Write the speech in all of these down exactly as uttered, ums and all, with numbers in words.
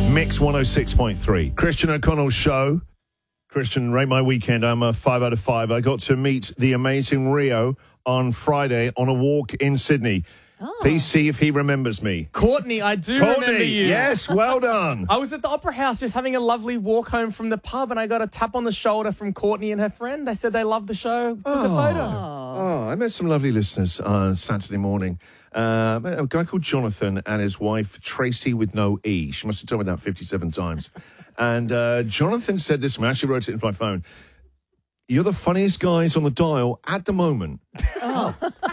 Mix one oh six point three. Christian O'Connell's show. Christian, rate my weekend. I'm a five out of five. I got to meet the amazing Rio on Friday on a walk in Sydney. Oh. Please see if he remembers me. Courtney, I do Courtney, remember you. Yes, well done. I was at the Opera House just having a lovely walk home from the pub, and I got a tap on the shoulder from Courtney and her friend. They said they loved the show. Took oh. a photo. Oh, I met some lovely listeners on Saturday morning. Uh, a guy called Jonathan and his wife, Tracy with no E. She must have told me that fifty-seven times. And uh, Jonathan said this to me. I actually wrote it into my phone. You're the funniest guys on the dial at the moment. Oh.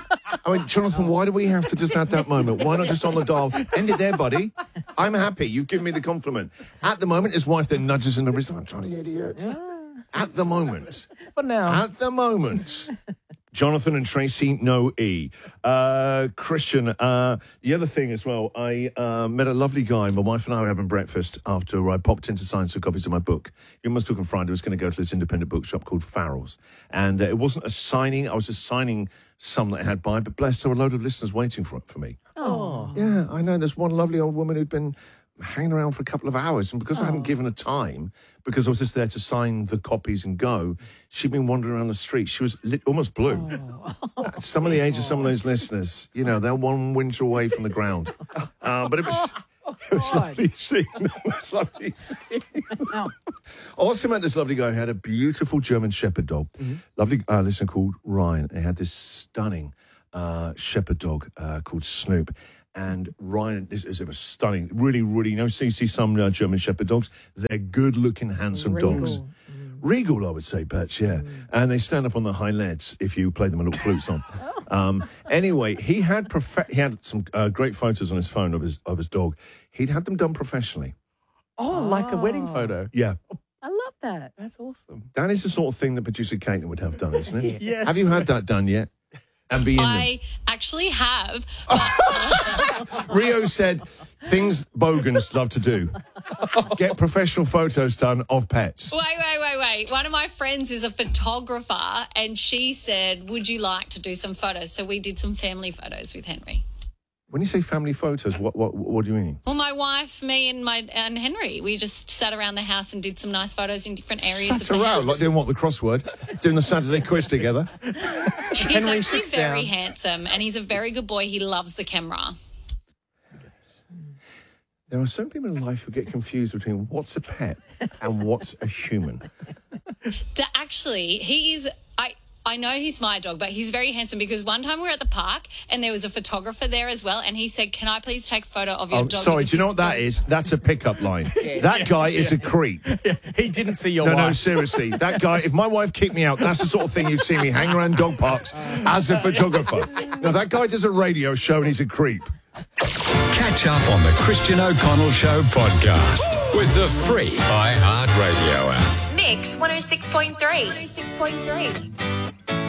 I mean, Jonathan, why do we have to just at that moment? Why not just on the dial? End it there, buddy. I'm happy. You've given me the compliment. At the moment, his wife then nudges in the wrist. I'm trying to idiot. At the moment. But now. At the moment. Jonathan and Tracy, no E. Uh, Christian, uh, the other thing as well, I uh, met a lovely guy. My wife and I were having breakfast after I popped in to sign some copies of my book. You must talk on Friday. I was going to go to this independent bookshop called Farrell's. And uh, it wasn't a signing. I was just signing some that I had by, but bless, there were a load of listeners waiting for it for me. Oh. Yeah, I know. There's one lovely old woman who'd been hanging around for a couple of hours, and because oh. I hadn't given her time, because I was just there to sign the copies and go, she'd been wandering around the street. She was lit, almost blue. Oh. Some of the age of some of those listeners, you know, they're one winter away from the ground. Uh, but it was... It was lovely seeing them. It was lovely seeing them. I also met this lovely guy who had a beautiful German Shepherd dog. Mm-hmm. Lovely uh, listener called Ryan. He had this stunning uh, Shepherd dog uh, called Snoop. And Ryan is, is it was stunning. Really, really, you know, so you see some uh, German Shepherd dogs. They're good-looking, handsome Regal. dogs. Mm. Regal, I would say, Perch, yeah. Mm. And they stand up on the hind legs if you play them a little flutes on. Um, anyway, he had prof- he had some uh, great photos on his phone of his of his dog. He'd had them done professionally. Oh, like a wedding photo? Yeah. I love that. That's awesome. That is the sort of thing that producer Caitlin would have done, isn't it? Yes. Have you had that done yet? And be in I them? actually have. Rio said things bogans love to do. Get professional photos done of pets. Wait, wait, wait, wait. One of my friends is a photographer, and she said, would you like to do some photos? So we did some family photos with Henry. When you say family photos, what what what do you mean? Well, my wife, me, and my and Henry, we just sat around the house and did some nice photos in different areas Sat of the around, house. like doing what, the crossword? Doing the Saturday quiz together? He's Henry actually sits very down. handsome, and he's a very good boy. He loves the camera. There are some people in life who get confused between what's a pet and what's a human. The, actually, he is... I. I know he's my dog, but he's very handsome because one time we were at the park and there was a photographer there as well, and he said, can I please take a photo of your Oh, dog? sorry, because do you know he's what that is? That's a pickup line. That guy is a creep. He didn't see your No, wife. no, seriously. That guy, if my wife kicked me out, that's the sort of thing you'd see me hang around dog parks as a photographer. Now, that guy does a radio show and he's a creep. Catch up on the Christian O'Connell Show podcast with the free iHeartRadio app. Mix one oh six point three. one oh six point three.